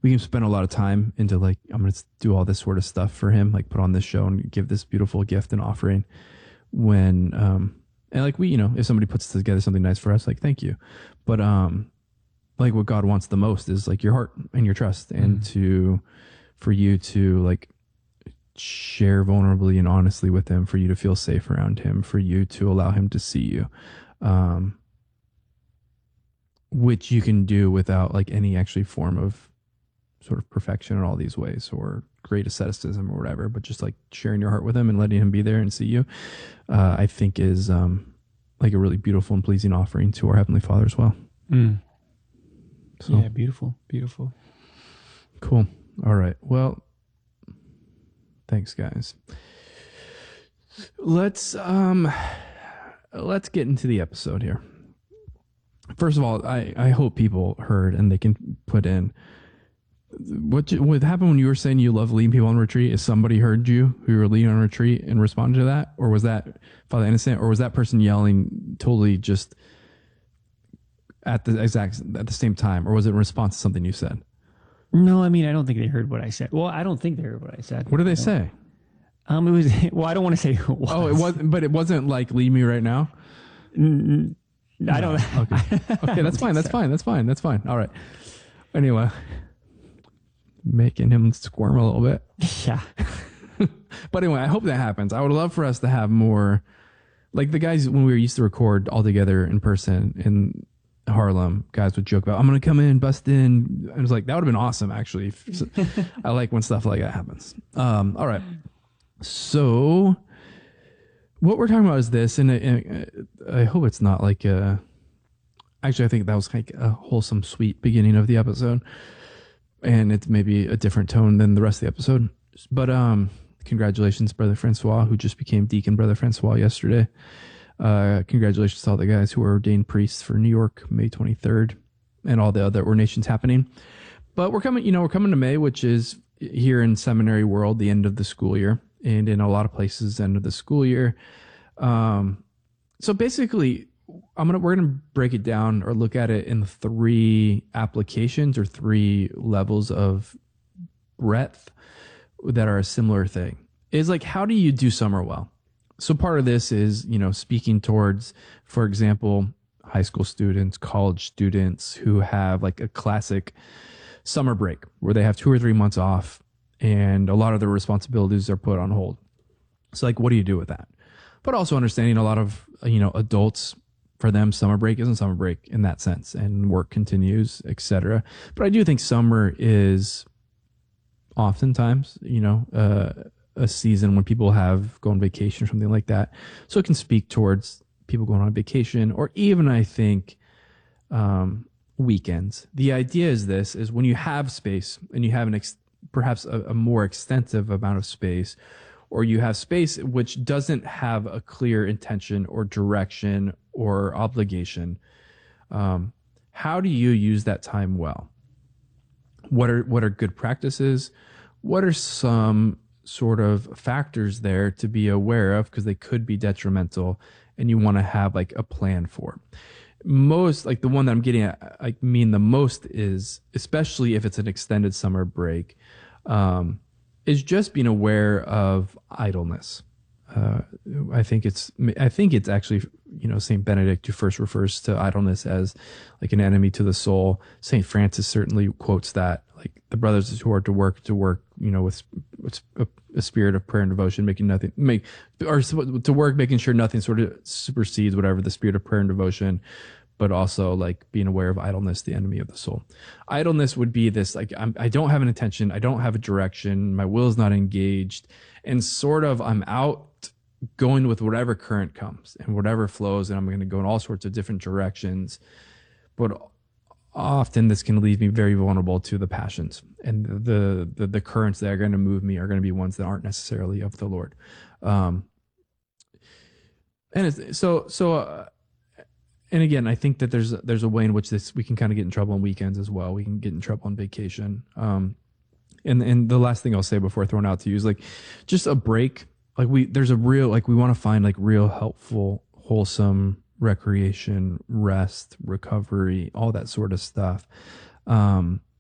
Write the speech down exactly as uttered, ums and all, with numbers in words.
we can spend a lot of time into like, I'm going to do all this sort of stuff for him, like put on this show and give this beautiful gift and offering when, um, and like we, you know, if somebody puts together something nice for us, like, thank you. But, um, like what God wants the most is like your heart and your trust and mm. to, for you to like share vulnerably and honestly with him, for you to feel safe around him, for you to allow him to see you. Um, which you can do without like any actually form of sort of perfection in all these ways or great asceticism or whatever, but just like sharing your heart with him and letting him be there and see you, uh, I think is um, like a really beautiful and pleasing offering to our Heavenly Father as well. Mm. So, yeah, beautiful, beautiful. Cool. All right. Well, thanks, guys. Let's um, let's get into the episode here. First of all, I, I hope people heard and they can put in what what happened when you were saying you love leading people on retreat. Is somebody heard you who you were leading on retreat and responded to that, or was that Father Innocent, or was that person yelling totally just at the exact at the same time, or was it in response to something you said? No, I mean I don't think they heard what I said. Well, I don't think they heard what I said. What did they say? Um, it was well, I don't want to say who it was. Oh, it was, but it wasn't like lead me right now. Mm-hmm. I don't. No. Okay. Okay, that's fine. That's fine. That's fine. That's fine. All right. Anyway, making him squirm a little bit. Yeah. But anyway, I hope that happens. I would love for us to have more, like the guys when we used to record all together in person in Harlem. Guys would joke about, "I'm gonna come in, bust in." I was like, that would have been awesome. Actually, I like when stuff like that happens. Um. All right. So. What we're talking about is this, and, and I hope it's not like a... Actually, I think that was like a wholesome, sweet beginning of the episode, and it's maybe a different tone than the rest of the episode. But um, congratulations, Brother Francois, who just became Deacon Brother Francois yesterday. Uh, congratulations to all the guys who are ordained priests for New York, May twenty-third, and all the other ordinations happening. But we're coming, you know, we're coming to May, which is here in seminary world, the end of the school year. And in a lot of places, end of the school year. Um, so basically, I'm gonna we're gonna break it down or look at it in three applications or three levels of breadth that are a similar thing. Is like, how do you do summer well? So part of this is, you know, speaking towards, for example, high school students, college students who have like a classic summer break where they have two or three months off. And a lot of their responsibilities are put on hold. So like, what do you do with that? But also understanding a lot of, you know, adults, for them, summer break isn't summer break in that sense, and work continues, et cetera. But I do think summer is oftentimes, you know, uh, a season when people have go on vacation or something like that. So it can speak towards people going on vacation, or even I think, um, weekends. The idea is this, is when you have space and you have an ex- perhaps a, a more extensive amount of space, or you have space which doesn't have a clear intention or direction or obligation, um, how do you use that time well? What are what are good practices? What are some sort of factors there to be aware of, because they could be detrimental, and you want to have like a plan for? Most, like the one that I'm getting at, I mean the most is, especially if it's an extended summer break, um, is just being aware of idleness. Uh, I think it's, I think it's actually, you know, Saint Benedict who first refers to idleness as like an enemy to the soul. Saint Francis certainly quotes that, like the brothers who are to work, to work, you know, with, with a, a spirit of prayer and devotion, making nothing, make, or to work, making sure nothing sort of supersedes whatever the spirit of prayer and devotion, but also like being aware of idleness, the enemy of the soul. Idleness would be this, like, I'm, I don't have an intention. I don't have a direction. My will is not engaged. And sort of I'm out going with whatever current comes and whatever flows. And I'm going to go in all sorts of different directions. But often this can leave me very vulnerable to the passions, and the, the, the currents that are going to move me are going to be ones that aren't necessarily of the Lord. Um, and it's, so, so, uh, And again, I think that there's there's a way in which this we can kind of get in trouble on weekends as well. We can get in trouble on vacation. Um, and and the last thing I'll say before throwing out to you is like, just a break. Like we there's a real like we want to find like real helpful, wholesome recreation, rest, recovery, all that sort of stuff. Um,